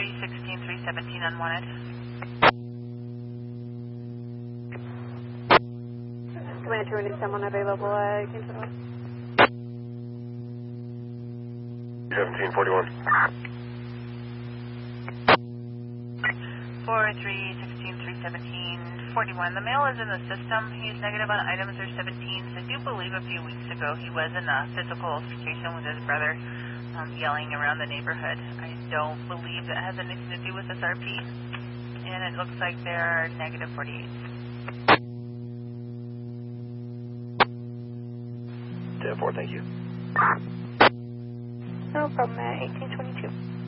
123 unwanted. Command 2, is someone available at Quintana? 1741. 431631741. The male is in the system. He's negative on items or 17s. I do believe a few weeks ago he was in a physical altercation with his brother, yelling around the neighborhood. I don't believe that has anything to do with this RP. And it looks like they're negative 48. 10-4, thank you. No problem at 1822.